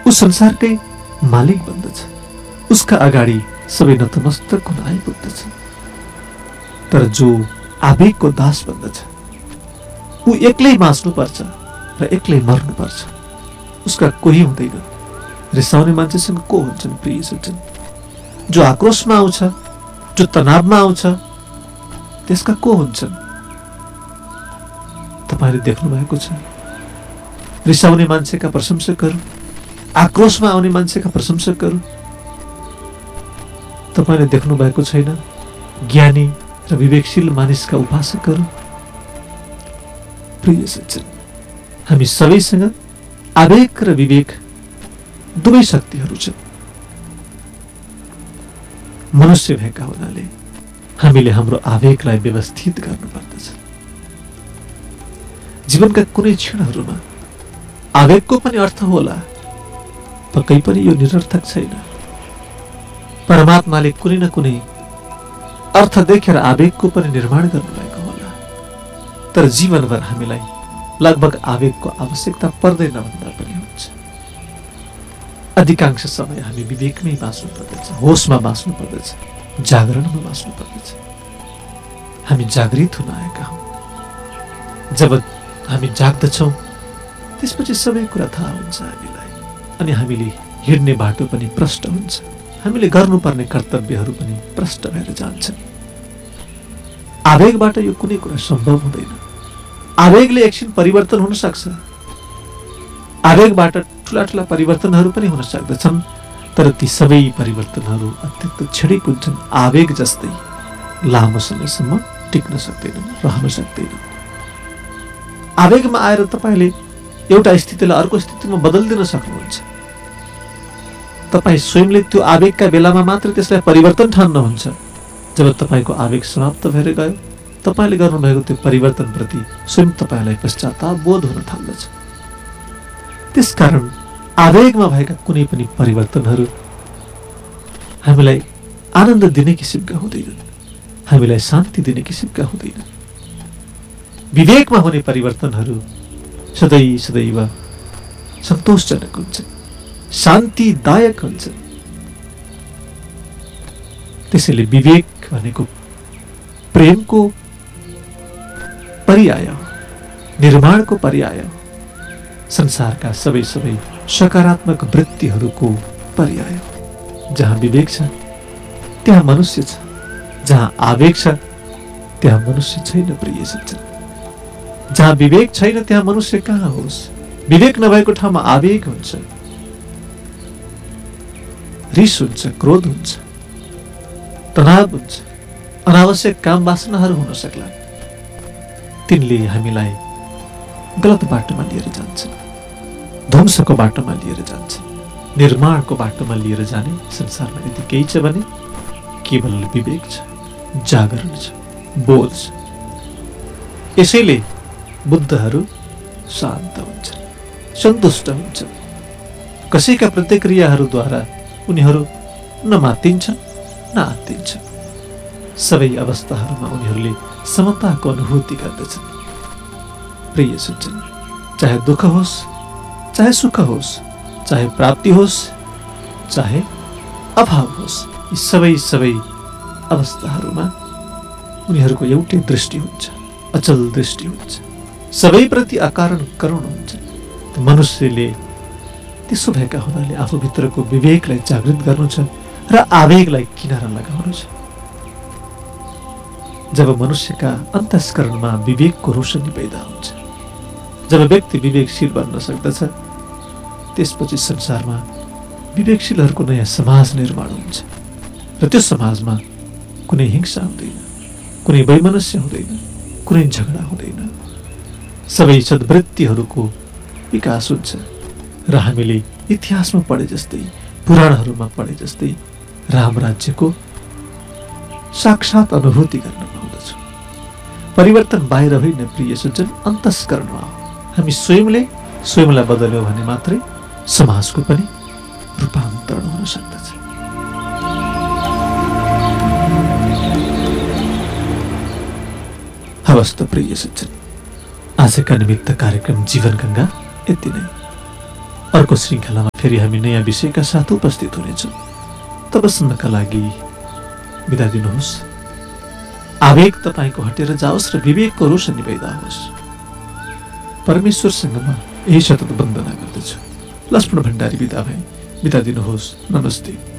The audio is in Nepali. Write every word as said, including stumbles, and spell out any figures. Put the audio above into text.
ऊ संसारकै मालिक बन्दछ। उसका अगाडि सबै नतमस्तक हुन आइपुग्दछ। तर जो आवेगको दास बन्दछ ऊ एक्लै बाँच्नुपर्छ र एक्लै मर्नुपर्छ। उसका कोही हुँदैन। रिसाउने मान्छेसँग को हुन्छन् प्रिय सज्जन? जो आक्रोशमा आउँछ, जो तनावमा आउँछ, त्यसका को हुन्छन्? तपाईँले देख्नु भएको छ रिसाउने मान्छेका प्रशंसकहरू, आक्रोशमा आउने मान्छेका प्रशंसकहरू। तपाईँले देख्नु भएको छैन ज्ञानी र विवेकशील मानिसका उपासकहरू। प्रिय सज्जन, हामी सबैसँग आवेग र विवेक दुवै शक्तिहरू छन्। मनुष्य भएका हुनाले हामीले हाम्रो आवेगलाई व्यवस्थित गर्नुपर्दछ। जीवनका कुनै क्षणहरूमा आवेगको पनि अर्थ होला, पक्कै पनि यो निरर्थक छैन। परमात्माले कुनै न कुनै अर्थ देखेर आवेगको पनि निर्माण गर्नुभएको होला। तर जीवनभर हामीलाई लगभग आवेगको आवश्यकता पर्दैन भन्दा पनि हुन्छ। अधिकांश समय हामी विवेकमै बाँच्नु पर्दछ, होसमा बाँच्नु पर्दछ, जागरणमा बाँच्नु पर्दछ। हामी जागृत हुन आएका हौँ। जब हामी जाग्दछौँ त्यसपछि सबै कुरा थाहा हुन्छ हामीलाई, अनि हामीले हिँड्ने बाटो पनि प्रष्ट हुन्छ। हामीले गर्नुपर्ने कर्तव्यहरू पनि प्रष्ट भएर जान्छन्। आवेगबाट यो कुनै कुरा सम्भव हुँदैन। आवेगले एकछिन परिवर्तन हुन सक्छ। आवेगबाट ठुला ठुला परिवर्तनहरू पनि हुन सक्दछन्, तर ती सबै परिवर्तनहरू अत्यन्त क्षणिक हुन्छन्। आवेग जस्तै लामो समयसम्म टिक्न सक्दैनन्, रहन सक्दैनन्। आवेगमा आएर तपाईँले एउटा स्थितिलाई अर्को स्थितिमा बदलिदिन सक्नुहुन्छ। तपाईँ स्वयंले त्यो आवेगका बेलामा मात्र त्यसलाई परिवर्तन ठान्नुहुन्छ। जब तपाईँको आवेग समाप्त भएर गयो, तपाईँले गर्नुभएको त्यो परिवर्तनप्रति स्वयं तपाईँलाई पश्चाताप बोध हुन थाल्दछ। त्यसकारण आवेगमा भएका कुनै पनि परिवर्तनहरू हामीलाई आनन्द दिने किसिमका हुँदैनन्, हामीलाई शान्ति दिने किसिमका हुँदैनन्। विवेकमा हुने परिवर्तनहरू सदैव सदैव सन्तोषजनक हुन्छन्, शान्तिदायक हुन्छन्। त्यसैले विवेक भनेको प्रेमको पर्याय हो, निर्माणको पर्याय हो, संसारका सबै सबै सकारात्मक वृत्तिहरूको पर्याय हो। जहाँ विवेक छ त्यहाँ मनुष्य छ, जहाँ आवेग छ त्यहाँ मनुष्य छैन। प्रिय सज्जन, जहाँ विवेक छैन त्यहाँ मनुष्य कहाँ होस्? विवेक नभएको ठाउँमा आवेग हुन्छ, रिस हुन्छ, क्रोध हुन्छ, तनाव हुन्छ, अनावश्यक काम वासनाहरू हुन सक्ला। तिनले हामीलाई गलत बाटोमा लिएर जान्छन्, ध्वंसको बाटोमा लिएर जान्छन्। निर्माणको बाटोमा लिएर जाने संसारमा यदि केही छ भने केवल विवेक छ, जागरण छ, बोध छ। यसैले बुद्धहरू शान्त हुन्छन्, सन्तुष्ट हुन्छन्। कसैका प्रतिक्रियाहरूद्वारा उनीहरू न मात्तिन्छन् न आत्तिन्छन्। सबै अवस्थाहरूमा उनीहरूले समताको अनुभूति गर्दछन्। प्रिय सज्जन, चाहे दुःख होस्, चाहे सुख होस्, चाहे प्राप्ति होस्, चाहे अभाव होस्, यी सबै सबै अवस्थाहरूमा उनीहरूको एउटै दृष्टि हुन्छ, अचल दृष्टि हुन्छ। सबैप्रति अकारण करुण हुन्छ। मनुष्यले त्यसो भएका हुनाले आफूभित्रको विवेकलाई जागृत गर्नु छ र आवेगलाई किनारा लगाउनु छ। जब मनुष्यका अन्तस्करणमा विवेकको रोशनी पैदा हुन्छ, जब व्यक्ति विवेकशील बन्न सक्दछ, त्यसपछि संसारमा विवेकशीलहरूको नयाँ समाज निर्माण हुन्छ र त्यो समाजमा कुनै हिंसा हुँदैन, कुनै वैमनस्य हुँदैन, कुनै झगडा हुँदैन। सबै सद्वृत्तिहरूको विकास हुन्छ र हामीले इतिहासमा पढे जस्तै, पुराणहरूमा पढे जस्तै राम राज्यको साक्षात अनुभूति गर्न पाउँदछौँ। परिवर्तन बाहिर होइन प्रिय सज्जन, अन्तस्करणमा हो। हामी स्वयंले स्वयंलाई बदल्यौँ भने मात्रै समाजको पनि रूपान्तरण हुन सक्दछ। हवस् त प्रिय सज्जन, आजका निमित्त कार्यक्रम जीवन गंगा यति नै। अर्को श्रृङ्खलामा फेरि हामी नयाँ विषयका साथ उपस्थित हुनेछौँ। तबसम्मका लागि बिदा दिनुहोस्। आवेग तपाईँको हटेर जाओस् र विवेकको रोशनी बहिदा होस्। परमेश्वरसँग म यही सतत वन्दना गर्दछु। लक्ष्मण भण्डारी बिदा भए। बिदा दिनुहोस्। नमस्ते।